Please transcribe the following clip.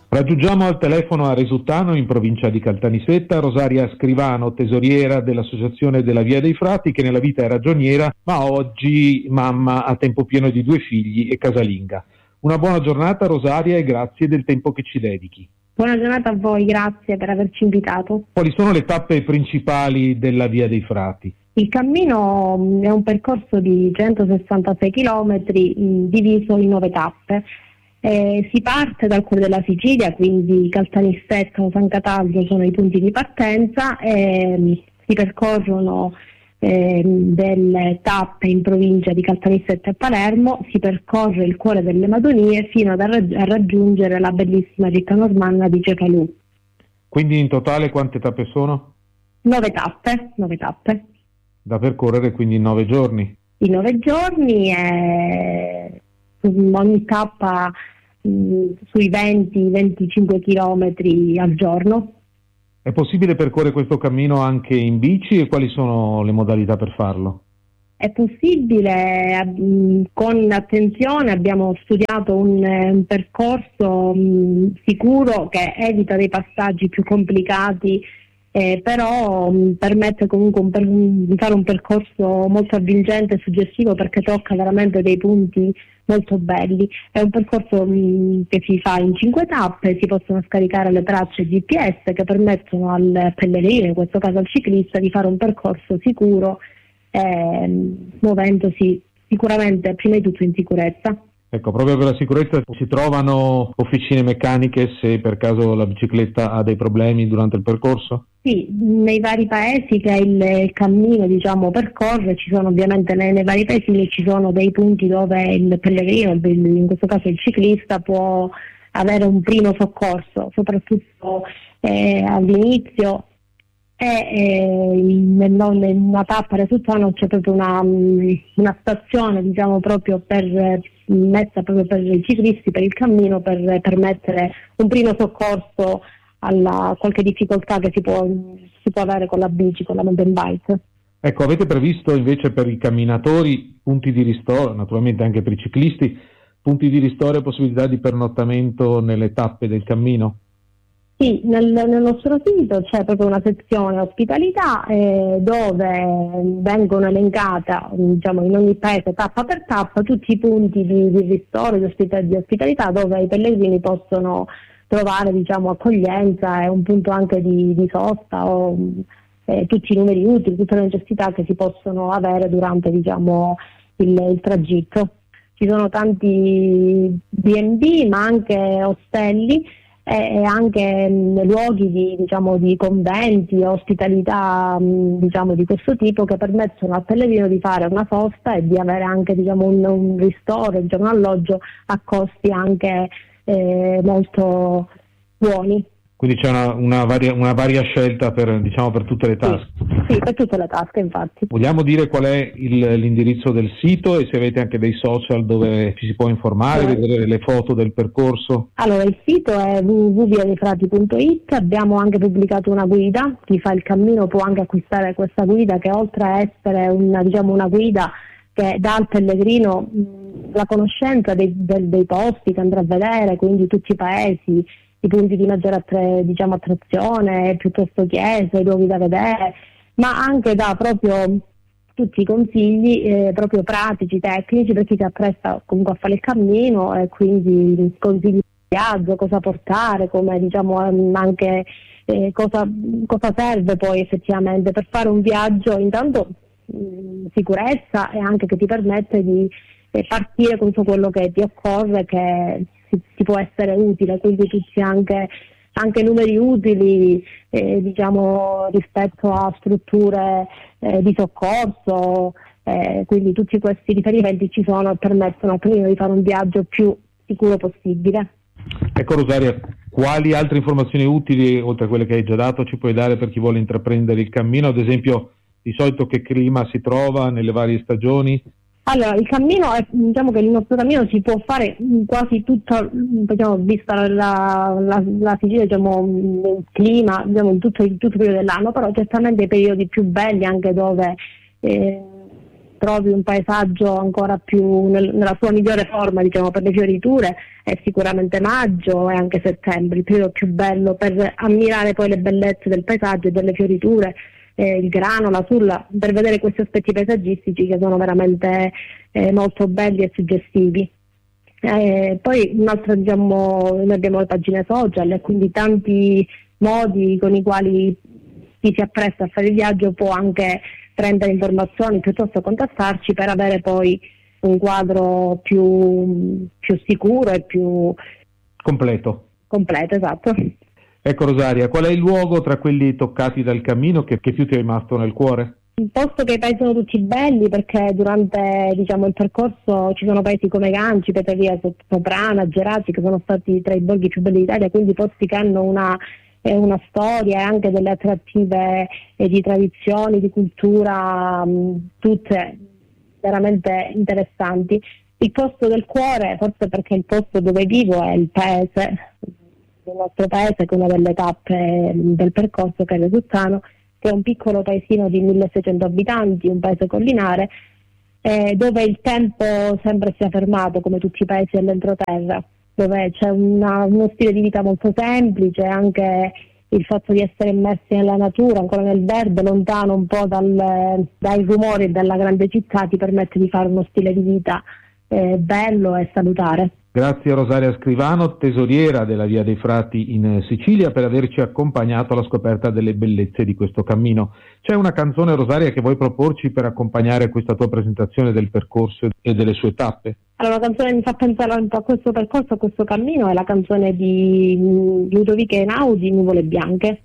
Raggiungiamo al telefono a Resuttano, in provincia di Caltanissetta, Rosaria Scrivano, tesoriera dell'Associazione della Via dei Frati, che nella vita è ragioniera, ma oggi mamma a tempo pieno di 2 figli e casalinga. Una buona giornata Rosaria e grazie del tempo che ci dedichi. Buona giornata a voi, grazie per averci invitato. Quali sono le tappe principali della Via dei Frati? Il cammino è un percorso di 166 km diviso in 9 tappe. Si parte dal cuore della Sicilia, quindi Caltanissetta o San Cataldo sono i punti di partenza, si percorrono delle tappe in provincia di Caltanissetta e Palermo, si percorre il cuore delle Madonie fino a raggiungere la bellissima città normanna di Cefalù. Quindi in totale quante tappe sono? 9 tappe. Da percorrere quindi in 9 giorni? In 9 giorni ogni tappa sui 20-25 km al giorno. È possibile percorrere questo cammino anche in bici e quali sono le modalità per farlo? È possibile, con attenzione abbiamo studiato un percorso sicuro che evita dei passaggi più complicati, però permette comunque di fare un percorso molto avvincente e suggestivo, perché tocca veramente dei punti molto belli. È un percorso che si fa in 5 tappe, si possono scaricare le tracce GPS che permettono al pellegrino, in questo caso al ciclista, di fare un percorso sicuro, muovendosi sicuramente prima di tutto in sicurezza. Ecco, proprio per la sicurezza si trovano officine meccaniche se per caso la bicicletta ha dei problemi durante il percorso? Sì, nei vari paesi che il cammino percorre, ci sono ovviamente nei vari paesi ci sono dei punti dove il pellegrino, in questo caso il ciclista, può avere un primo soccorso, soprattutto all'inizio. In una tappa Resuttano c'è proprio una stazione proprio messa proprio per i ciclisti, per il cammino, per permettere un primo soccorso alla qualche difficoltà che si può avere con la bici, con la mountain bike. Ecco, avete previsto invece per i camminatori punti di ristoro, naturalmente anche per i ciclisti, punti di ristoro e possibilità di pernottamento nelle tappe del cammino? Sì, nel nostro sito c'è proprio una sezione ospitalità dove vengono elencata in ogni paese tappa per tappa tutti i punti di ristoro, di ospitalità dove i pellegrini possono trovare accoglienza e un punto anche di sosta o tutti i numeri utili, tutte le necessità che si possono avere durante il tragitto. Ci sono tanti B&B ma anche ostelli e anche luoghi di conventi, ospitalità di questo tipo, che permettono al pellegrino di fare una sosta e di avere anche un ristoro, un alloggio a costi anche molto buoni. Quindi c'è una varia scelta per tutte le tasche. Sì, per tutte le tasche, infatti. Vogliamo dire qual è l'indirizzo del sito e se avete anche dei social dove ci si può informare, vedere le foto del percorso? Allora, il sito è www.viadeifrati.it, abbiamo anche pubblicato una guida, chi fa il cammino può anche acquistare questa guida, che oltre a essere una guida che dà al pellegrino la conoscenza dei posti che andrà a vedere, quindi tutti i paesi, i punti di maggiore attrazione, piuttosto chiese, i luoghi da vedere, ma anche dà proprio tutti i consigli proprio pratici, tecnici, per chi si appresta comunque a fare il cammino, e quindi consigli di viaggio, cosa portare, come anche cosa serve poi effettivamente per fare un viaggio, intanto sicurezza, e anche che ti permette di partire con tutto quello che ti occorre, che ti può essere utile, quindi tutti anche numeri utili rispetto a strutture di soccorso, quindi tutti questi riferimenti ci sono e permettono al pellegrino di fare un viaggio più sicuro possibile. Ecco Rosaria, quali altre informazioni utili, oltre a quelle che hai già dato, ci puoi dare per chi vuole intraprendere il cammino? Ad esempio, di solito che clima si trova nelle varie stagioni? Allora, il cammino che il nostro cammino si può fare quasi tutto, vista la Sicilia, il clima, in tutto il periodo dell'anno, però certamente i periodi più belli, anche dove trovi un paesaggio ancora più nella sua migliore forma, diciamo, per le fioriture, è sicuramente maggio e anche settembre, il periodo più bello per ammirare poi le bellezze del paesaggio e delle fioriture, il grano, la sulla, per vedere questi aspetti paesaggistici che sono veramente molto belli e suggestivi. Poi un'altra, diciamo, noi abbiamo le pagine social e quindi tanti modi con i quali chi si appresta a fare il viaggio può anche prendere informazioni piuttosto contattarci per avere poi un quadro più sicuro e più completo, esatto. Ecco Rosaria, qual è il luogo tra quelli toccati dal cammino che più ti è rimasto nel cuore? Il posto che i paesi sono tutti belli, perché durante, diciamo, il percorso ci sono paesi come Ganci, Petevia, Soprana, Geraci, che sono stati tra i borghi più belli d'Italia, quindi posti che hanno una storia e anche delle attrattive di tradizioni, di cultura, tutte veramente interessanti. Il posto del cuore, forse perché il posto dove vivo è il paese, il nostro paese, che è una delle tappe del percorso, che è Resuzzano, che è un piccolo paesino di 1600 abitanti, un paese collinare, dove il tempo sempre si è fermato, come tutti i paesi dell'entroterra, dove c'è uno stile di vita molto semplice, anche il fatto di essere immersi nella natura, ancora nel verde, lontano un po' dai rumori della grande città, ti permette di fare uno stile di vita bello e salutare. Grazie a Rosaria Scrivano, tesoriera della Via dei Frati in Sicilia, per averci accompagnato alla scoperta delle bellezze di questo cammino. C'è una canzone, Rosaria, che vuoi proporci per accompagnare questa tua presentazione del percorso e delle sue tappe? Allora, una canzone che mi fa pensare un po' a questo percorso, a questo cammino, è la canzone di Ludovica Einaudi, Nuvole Bianche.